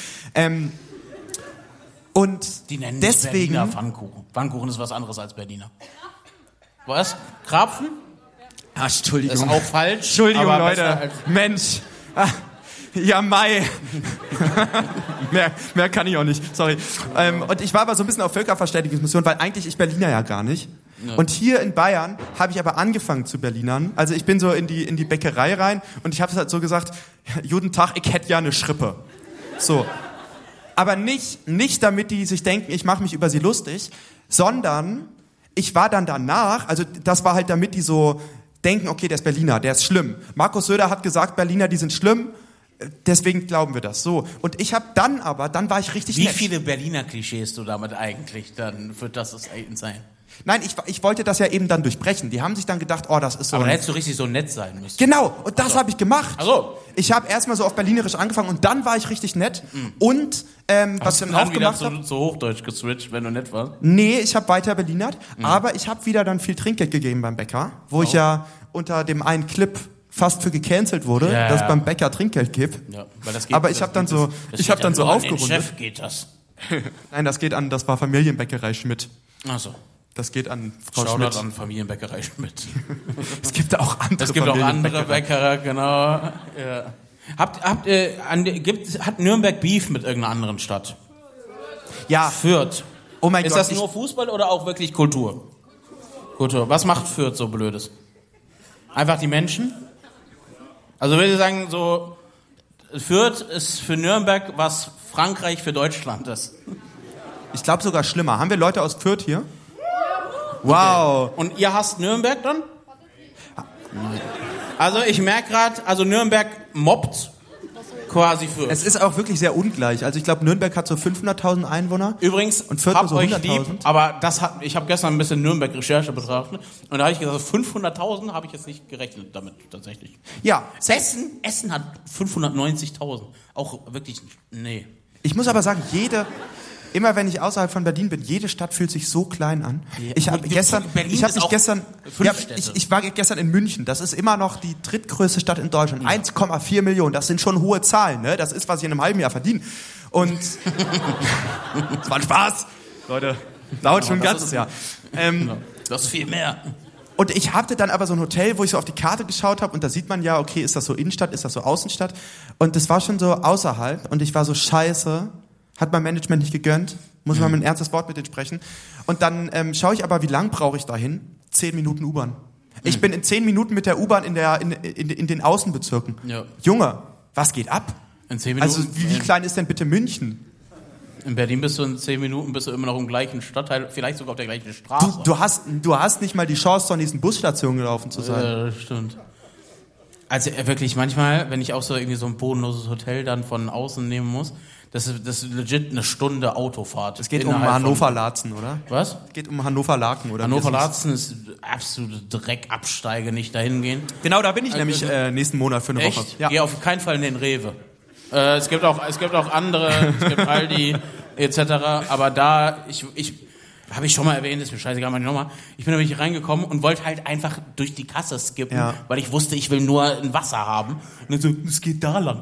Und die nennen deswegen Berliner Pfannkuchen. Pfannkuchen ist was anderes als Berliner. Was? Krapfen? Entschuldigung. Das ist auch falsch. Entschuldigung, Leute. Mensch. Ja, Mai. mehr kann ich auch nicht. Sorry. Und ich war aber so ein bisschen auf Völkerverständigungsmission, weil eigentlich ich Berliner ja gar nicht. Ja. Und hier in Bayern habe ich aber angefangen zu Berlinern. Also ich bin so in die Bäckerei rein und ich habe es halt so gesagt, guten Tag, ich hätte ja eine Schrippe. So. Aber nicht damit die sich denken, ich mache mich über sie lustig, sondern ich war dann danach, also das war halt damit die so denken, okay, der ist Berliner, der ist schlimm. Markus Söder hat gesagt, Berliner, die sind schlimm, deswegen glauben wir das. So. Und ich habe dann war ich richtig nett. Wie viele Berliner Klischees du damit eigentlich, dann wird das sein? Nein, ich wollte das ja eben dann durchbrechen. Die haben sich dann gedacht, oh, das ist so. Aber dann hättest du richtig so nett sein müssen. Genau, und das habe ich gemacht. Ach so. Ich habe erstmal so auf Berlinerisch angefangen und dann war ich richtig nett. Und was ich dann auch gemacht habe. Zu Hochdeutsch geswitcht, wenn du nett warst? Nee, ich habe weiter Berlinert, aber ich habe wieder dann viel Trinkgeld gegeben beim Bäcker, wo ich ja unter dem einen Clip fast für gecancelt wurde, dass ich beim Bäcker Trinkgeld gebe. Ja, weil das geht, aber ich habe dann so aufgerundet. Chef geht das. Nein, das war Familienbäckerei Schmidt. Ach so. Das geht an Frau Schmidt. Schmidt. Shoutout an Familienbäckerei Schmidt. Es gibt auch andere Bäckerer, genau. Ja. Hat Nürnberg Beef mit irgendeiner anderen Stadt? Ja. Fürth. Oh mein Ist Gott. das nur Fußball oder auch wirklich Kultur? Was macht Fürth so Blödes? Einfach die Menschen? Also würde ich sagen, so Fürth ist für Nürnberg, was Frankreich für Deutschland ist. Ich glaube sogar schlimmer. Haben wir Leute aus Fürth hier? Wow. Okay. Und ihr hasst Nürnberg dann? Also ich merke gerade, Nürnberg mobbt quasi Fürth. Es ist auch wirklich sehr ungleich. Also ich glaube, Nürnberg hat so 500.000 Einwohner. Übrigens, und Fürth so 100.000. Aber ich habe gestern ein bisschen Nürnberg-Recherche betrachtet und da habe ich gesagt, 500.000 habe ich jetzt nicht gerechnet damit tatsächlich. Ja. Essen hat 590.000. Auch wirklich, nee. Ich muss aber sagen, immer wenn ich außerhalb von Berlin bin, jede Stadt fühlt sich so klein an. Ich war gestern in München. Das ist immer noch die drittgrößte Stadt in Deutschland. 1,4 Millionen. Das sind schon hohe Zahlen, ne? Das ist, was ich in einem halben Jahr verdiene. Und das war ein Spaß. Leute, dauert schon ein ganzes Jahr. Das ist viel mehr. Und ich hatte dann aber so ein Hotel, wo ich so auf die Karte geschaut habe und da sieht man ja, okay, ist das so Innenstadt, ist das so Außenstadt? Und das war schon so außerhalb und ich war so scheiße. Hat mein Management nicht gegönnt, muss man ein ernstes Wort mit denen sprechen. Und dann schaue ich aber, wie lang brauche ich dahin? 10 Minuten U-Bahn. Ich bin in 10 Minuten mit der U-Bahn in den Außenbezirken. Ja. Junge, was geht ab? In 10 Minuten? Also wie klein ist denn bitte München? In Berlin bist du in 10 Minuten immer noch im gleichen Stadtteil, vielleicht sogar auf der gleichen Straße. Du hast nicht mal die Chance, zu diesen Busstationen gelaufen zu sein. Stimmt. Also wirklich manchmal, wenn ich auch so irgendwie so ein bodenloses Hotel dann von außen nehmen muss, das ist legit eine Stunde Autofahrt. Es geht um Hannover-Laatzen, oder? Was? Es geht um Hannover-Laken, oder? Hannover-Laatzen ist absolute Dreckabsteige, nicht dahin gehen. Genau, da bin ich nämlich nächsten Monat für eine Woche. Ja. Geh auf keinen Fall in den Rewe. Es gibt auch andere, es gibt Aldi etc. Aber da, habe ich schon mal erwähnt, ist mir scheißegal, mal nochmal. Ich bin nämlich reingekommen und wollte halt einfach durch die Kasse skippen, weil ich wusste, ich will nur ein Wasser haben. Und dann so, es geht da lang.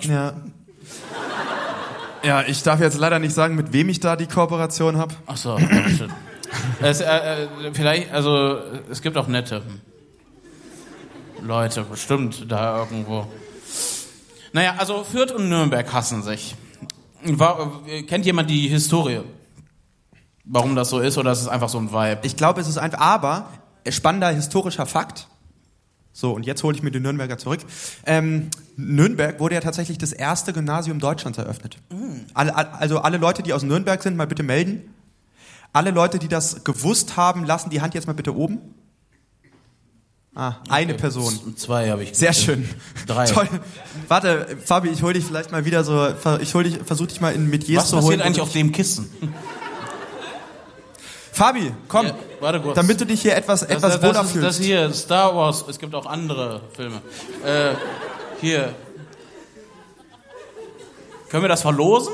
Ja, ich darf jetzt leider nicht sagen, mit wem ich da die Kooperation habe. Ach so, shit. Vielleicht, es gibt auch nette Leute, bestimmt, da irgendwo. Naja, also Fürth und Nürnberg hassen sich. Kennt jemand die Historie? Warum das so ist, oder ist es einfach so ein Vibe? Ich glaube, es ist einfach, aber spannender historischer Fakt. So, und jetzt hole ich mir die Nürnberger zurück. Nürnberg wurde ja tatsächlich das erste Gymnasium Deutschlands eröffnet. Also alle Leute, die aus Nürnberg sind, mal bitte melden. Alle Leute, die das gewusst haben, lassen die Hand jetzt mal bitte oben. Eine Person. 2 habe ich. Sehr schön. 3. Toll. Warte, Fabi, ich hole dich vielleicht mal wieder so, versuch dich mal in Metiers zu holen. Was passiert eigentlich auf dem Kissen? Fabi, komm, Ja, warte kurz. damit du dich hier etwas wohler fühlst. Das hier, Star Wars, es gibt auch andere Filme. Hier. Können wir das verlosen?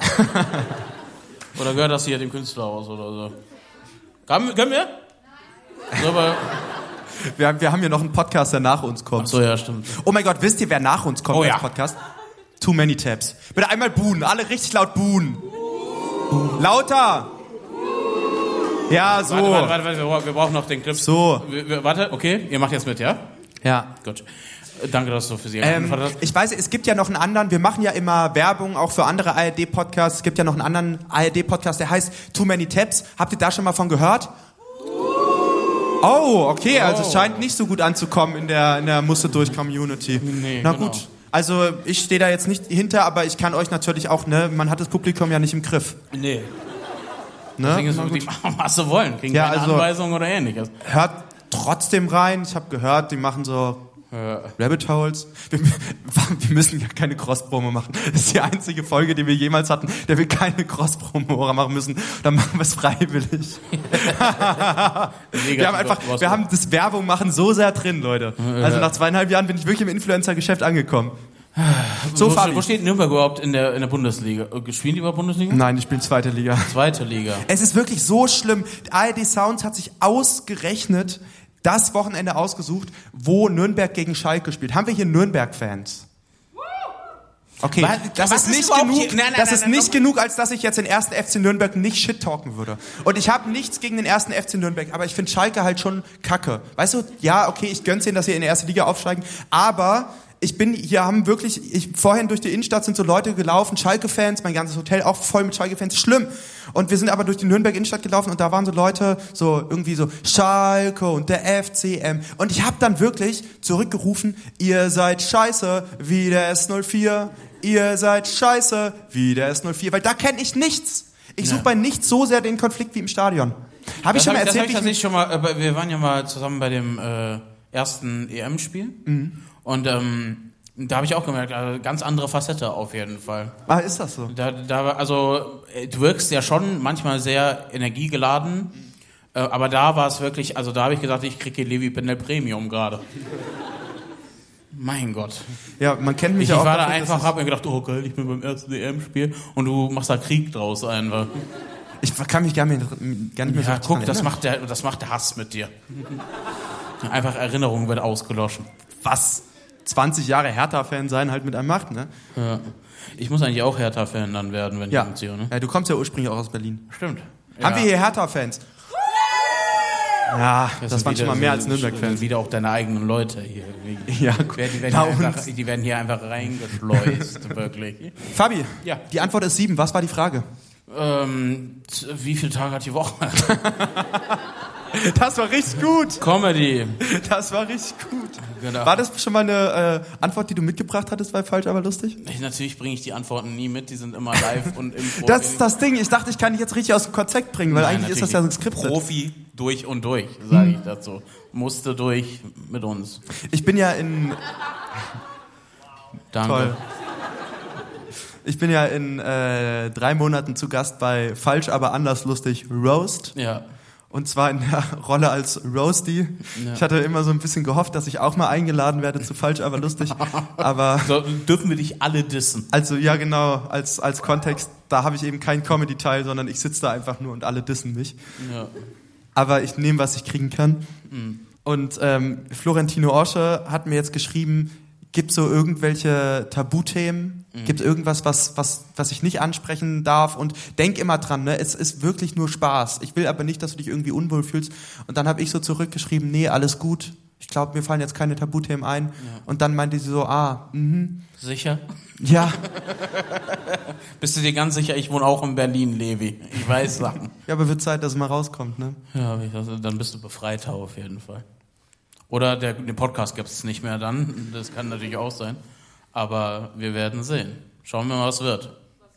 Oder gehört das hier dem Künstler aus oder so? Können wir? So, aber Wir haben hier noch einen Podcast, der nach uns kommt. ach so, ja, stimmt. Oh mein Gott, wisst ihr, wer nach uns kommt Oh als ja. Podcast? Too Many Tabs. Bitte einmal buhen, alle richtig laut buhen. Lauter! Ja, so. Warte, wir brauchen noch den Clip. So. Warte, okay, ihr macht jetzt mit, ja? Ja. Gut. Danke, dass du für Sie geantwortet hast. Ich weiß, es gibt ja noch einen anderen, wir machen ja immer Werbung auch für andere ARD-Podcasts. Es gibt ja noch einen anderen ARD-Podcast, der heißt Too Many Tabs. Habt ihr da schon mal von gehört? Oh, okay, also es scheint nicht so gut anzukommen in der Musste-durch-Community. Nee, Na genau. gut. Also ich stehe da jetzt nicht hinter, aber ich kann euch natürlich auch, ne, man hat das Publikum ja nicht im Griff. Nee. Ne? Deswegen ist Na es, gut. die machen, was sie wollen. Kriegen Ja, keine also- Anweisung oder ähnliches. Hört trotzdem rein, ich habe gehört, die machen so Rabbit Holes. Wir müssen ja keine Cross-Promo machen. Das ist die einzige Folge, die wir jemals hatten, der wir keine Cross-Promo machen müssen. Dann machen wir es freiwillig. Wir haben das Werbung machen so sehr drin, Leute. Also nach 2,5 Jahren bin ich wirklich im Influencer-Geschäft angekommen. So, Fabi. Wo steht Nürnberg überhaupt in der Bundesliga? Spielen die über Bundesliga? Nein, ich spiele zweite Liga. Zweite Liga. Es ist wirklich so schlimm. ARD Sounds hat sich ausgerechnet das Wochenende ausgesucht, wo Nürnberg gegen Schalke spielt. Haben wir hier Nürnberg-Fans? Okay, das was ist ist nicht überhaupt genug, hier? Nein, das ist nein, nicht genug, als dass ich jetzt den ersten FC Nürnberg nicht shit-talken würde. Und ich habe nichts gegen den ersten FC Nürnberg, aber ich finde Schalke halt schon kacke. Weißt du, ja, okay, ich gönn's denen, dass sie in die erste Liga aufsteigen, aber vorhin durch die Innenstadt sind so Leute gelaufen, Schalke-Fans, mein ganzes Hotel auch voll mit Schalke-Fans, schlimm. Und wir sind aber durch die Nürnberg-Innenstadt gelaufen und da waren so Leute, so irgendwie so Schalke und der FCM. Und ich habe dann wirklich zurückgerufen, ihr seid scheiße wie der S04, ihr seid scheiße wie der S04, weil da kenne ich nichts. Ich suche bei nichts so sehr den Konflikt wie im Stadion. Habe ich schon mal erzählt? Das habe ich tatsächlich schon mal, wir waren ja mal zusammen bei dem ersten EM-Spiel. Und da habe ich auch gemerkt, also ganz andere Facette auf jeden Fall. Ah, ist das so? Also du wirkst ja schon manchmal sehr energiegeladen, aber da war es wirklich, also da habe ich gesagt, ich kriege hier Levi Pendel Premium gerade. Mein Gott. Ja, man kennt mich Ich ja auch. war da dafür, einfach, dass hab mir gedacht, oh geil, ich bin beim ersten EM-Spiel und du machst da Krieg draus einfach. ich kann mich gar nicht mehr so Ja, dran guck, das erinnern. macht der Hass mit dir. Einfach Erinnerung wird ausgelöscht. Was 20 Jahre Hertha-Fan sein halt mit einem macht, ne? Ja. Ich muss eigentlich auch Hertha-Fan dann werden, wenn ich umziehe, ne? Ja, du kommst ja ursprünglich auch aus Berlin. Stimmt. Haben wir hier Hertha-Fans? Ja, das sind waren schon wieder mal mehr so- als Nürnberg-Fans. Wieder auch deine eigenen Leute hier. Ja, gut. Die werden hier einfach reingeschleust, wirklich. Fabi, Ja. die Antwort ist 7. Was war die Frage? Wie viele Tage hat die Woche? Das war richtig gut. Comedy. Das war richtig gut. Genau. War das schon mal eine Antwort, die du mitgebracht hattest, weil falsch, aber lustig? Natürlich bringe ich die Antworten nie mit, die sind immer live und im Profi. Das ist das Ding. Ich dachte, ich kann dich jetzt richtig aus dem Konzept bringen, weil Nein, eigentlich ist das ja so ein natürlich Skript. Profi durch und durch, sage ich dazu. Musste durch mit uns. Ich bin ja in... Danke. Toll. Ich bin ja in 3 Monaten zu Gast bei Falsch, aber anders lustig Roast. Ja. Und zwar in der Rolle als Roasty. Ja. Ich hatte immer so ein bisschen gehofft, dass ich auch mal eingeladen werde zu Falsch, aber lustig. Aber So, dürfen wir dich alle dissen. also ja genau, als Kontext, da habe ich eben keinen Comedy-Teil, sondern ich sitze da einfach nur und alle dissen mich. Ja. Aber ich nehme, was ich kriegen kann. Und Florentino Orsche hat mir jetzt geschrieben, gibt es so irgendwelche Tabuthemen? Gibt es irgendwas, was ich nicht ansprechen darf? Und denk immer dran, ne? Es ist wirklich nur Spaß. Ich will aber nicht, dass du dich irgendwie unwohl fühlst. Und dann habe ich so zurückgeschrieben, nee, alles gut. Ich glaube, mir fallen jetzt keine Tabuthemen ein. Ja. Und dann meinte sie so, Sicher? ja. Bist du dir ganz sicher, ich wohne auch in Berlin, Levi. Ich weiß Sachen. Ja, aber wird Zeit, dass es mal rauskommt, ne? Ja, also, dann bist du Befreiter auf jeden Fall. Oder den Podcast gibt es nicht mehr dann. Das kann natürlich auch sein. Aber wir werden sehen. Schauen wir mal, was wird.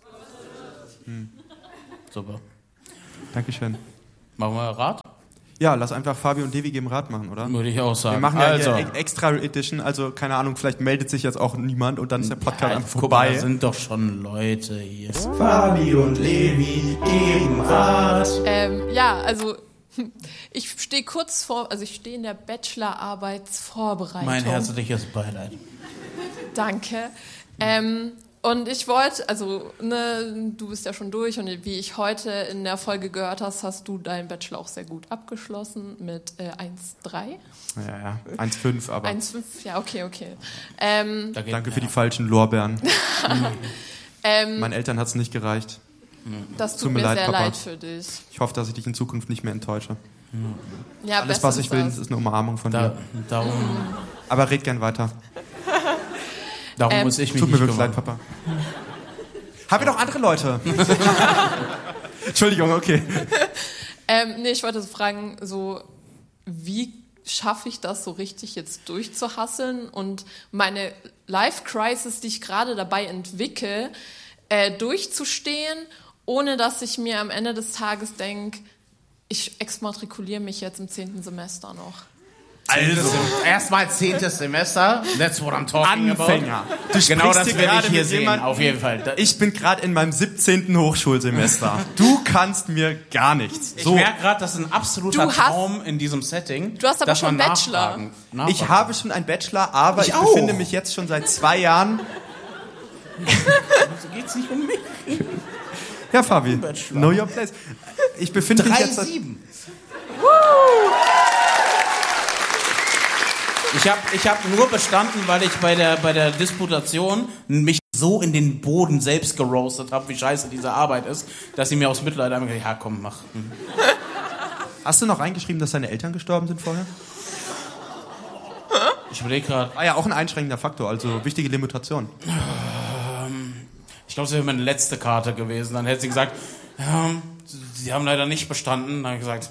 Super. Dankeschön. Machen wir Rat? Ja, lass einfach Fabi und Devi geben Rat machen, oder? Würde ich auch sagen. Wir machen ja hier Extra Edition, also keine Ahnung, vielleicht meldet sich jetzt auch niemand und dann ist der Podcast einfach vorbei. Da sind doch schon Leute hier. Fabi und Levi geben Rat. Also ich stehe kurz vor, also ich stehe in der Bachelorarbeitsvorbereitung. Mein herzliches Beileid. Danke. Und ich wollte, du bist ja schon durch und wie ich heute in der Folge gehört hast du deinen Bachelor auch sehr gut abgeschlossen mit 1,3. Ja, 1,5, aber. 1,5, ja, okay. Danke für die falschen Lorbeeren. Meinen Eltern hat es nicht gereicht. Das tut mir leid, sehr Papa. leid für dich. Ich hoffe, dass ich dich in Zukunft nicht mehr enttäusche. Ja, alles, was ich will, ist eine Umarmung von dir. Darum, aber red gern weiter. darum muss ich mich Tut mir nicht wirklich kümmern. leid, Papa. Haben wir noch andere Leute? Entschuldigung, okay. Ich wollte so fragen, wie schaffe ich das so richtig jetzt durchzuhasseln und meine Life-Crisis, die ich gerade dabei entwickle, durchzustehen, ohne dass ich mir am Ende des Tages denke, ich exmatrikuliere mich jetzt im 10. Semester noch. Also, erstmal 10. Semester, that's what I'm talking Anfänger. about. Du Genau das sprichst will gerade ich hier mit sehen, jemandem- auf jeden Fall. Ich bin gerade in meinem 17. Hochschulsemester. Du kannst mir gar nichts. Ich merke gerade, das ist ein absoluter Du hast- Traum in diesem Setting. Du hast aber dass schon man Bachelor. nachfragen Ich habe schon einen Bachelor, aber ich auch. befinde mich jetzt schon seit 2 Jahren. So geht's nicht um mich. Ja, Fabi, Bachelor. know your place. Ich befinde mich jetzt seit... 3,7. Ich hab nur bestanden, weil ich bei der Disputation mich so in den Boden selbst geroastet habe, wie scheiße diese Arbeit ist, dass sie mir aus Mitleid einfach gesagt, ja komm, mach. Hast du noch reingeschrieben, dass deine Eltern gestorben sind vorher? Ich überlege gerade. Ah ja, auch ein einschränkender Faktor, also wichtige Limitation. Ich glaube, es wäre meine letzte Karte gewesen. Dann hätte sie gesagt, ja, sie haben leider nicht bestanden. Dann habe ich gesagt,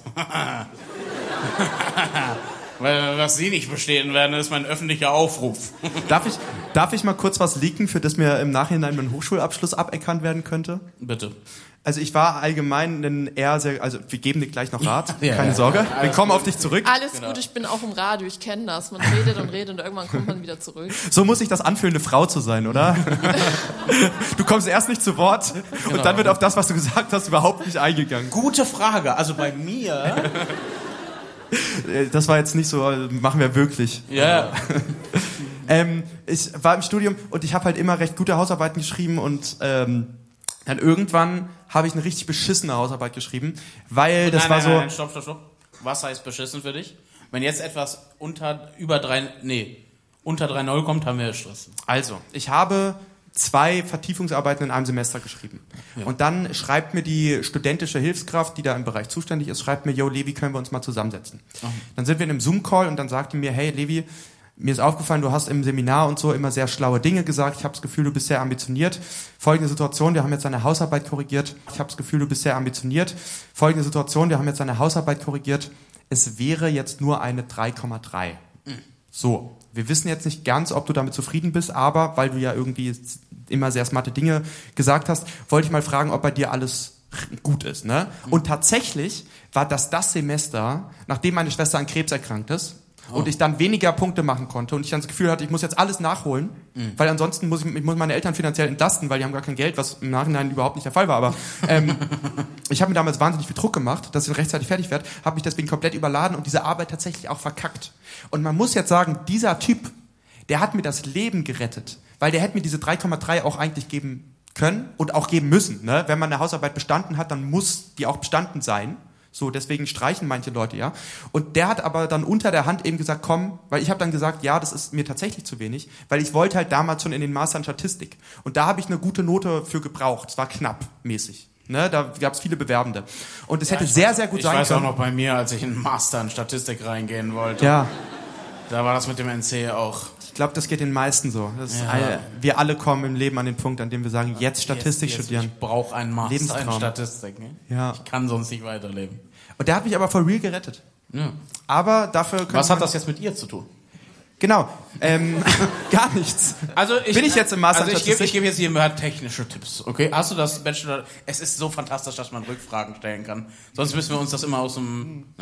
weil was sie nicht bestehen werden, ist mein öffentlicher Aufruf. Darf ich mal kurz was leaken, für das mir im Nachhinein mein Hochschulabschluss aberkannt werden könnte? Bitte. Also ich war allgemein also wir geben dir gleich noch Rat, Ja, keine ja. Sorge, wir kommen auf dich zurück. Alles gut, ich bin auch im Radio, ich kenne das. Man redet und irgendwann kommt man wieder zurück. So muss sich das anfühlen, eine Frau zu sein, oder? Du kommst erst nicht zu Wort und dann wird auf das, was du gesagt hast, überhaupt nicht eingegangen. Gute Frage. Also bei mir... Das war jetzt nicht so, machen wir wirklich. Ja. Ich war im Studium und ich habe halt immer recht gute Hausarbeiten geschrieben und dann irgendwann habe ich eine richtig beschissene Hausarbeit geschrieben, weil das war so... Nein, stopp. Was heißt beschissen für dich? Wenn jetzt etwas unter 3,0 kommt, haben wir Stress. Also, ich habe 2 Vertiefungsarbeiten in einem Semester geschrieben. Ja. Und dann schreibt mir die studentische Hilfskraft, die da im Bereich zuständig ist, schreibt mir, yo, Levi, können wir uns mal zusammensetzen? Dann sind wir in einem Zoom-Call und dann sagt die mir, hey, Levi, mir ist aufgefallen, du hast im Seminar und so immer sehr schlaue Dinge gesagt. Ich habe das Gefühl, du bist sehr ambitioniert. Folgende Situation, wir haben jetzt deine Hausarbeit korrigiert. Ich habe das Gefühl, du bist sehr ambitioniert. Folgende Situation, wir haben jetzt deine Hausarbeit korrigiert. Es wäre jetzt nur eine 3,3. So, wir wissen jetzt nicht ganz, ob du damit zufrieden bist, aber weil du ja irgendwie immer sehr smarte Dinge gesagt hast, wollte ich mal fragen, ob bei dir alles gut ist. Ne? Und tatsächlich war das Semester, nachdem meine Schwester an Krebs erkrankt ist, und ich dann weniger Punkte machen konnte und ich dann das Gefühl hatte, ich muss jetzt alles nachholen, weil ansonsten muss ich meine Eltern finanziell entlasten, weil die haben gar kein Geld, was im Nachhinein überhaupt nicht der Fall war. Aber ich habe mir damals wahnsinnig viel Druck gemacht, dass ich rechtzeitig fertig werde, habe mich deswegen komplett überladen und diese Arbeit tatsächlich auch verkackt. Und man muss jetzt sagen, dieser Typ, der hat mir das Leben gerettet, weil der hätte mir diese 3,3 auch eigentlich geben können und auch geben müssen. Ne? Wenn man eine Hausarbeit bestanden hat, dann muss die auch bestanden sein. So, deswegen streichen manche Leute, ja. Und der hat aber dann unter der Hand eben gesagt, komm, weil ich habe dann gesagt, ja, das ist mir tatsächlich zu wenig, weil ich wollte halt damals schon in den Master in Statistik. Und da habe ich eine gute Note für gebraucht. Es war knapp mäßig. Ne, da gab es viele Bewerbende. Und es hätte sehr, sehr gut sein können. Ich weiß auch noch bei mir, als ich in einen Master in Statistik reingehen wollte. Ja. Da war das mit dem NC auch. Ich glaube, das geht den meisten so. Wir alle kommen im Leben an den Punkt, an dem wir sagen, jetzt Statistik studieren. Ich brauche einen Master Lebenstraum. in Statistik. Ne? Ja. Ich kann sonst nicht weiterleben. Und der hat mich aber for real gerettet. Ja. Aber dafür Was hat das jetzt mit ihr zu tun? Genau, gar nichts. Also Bin ich jetzt im Master? Also ich gebe jetzt hier mal technische Tipps, okay? Hast du das Bachelor? Es ist so fantastisch, dass man Rückfragen stellen kann. Sonst müssen wir uns das immer aus dem...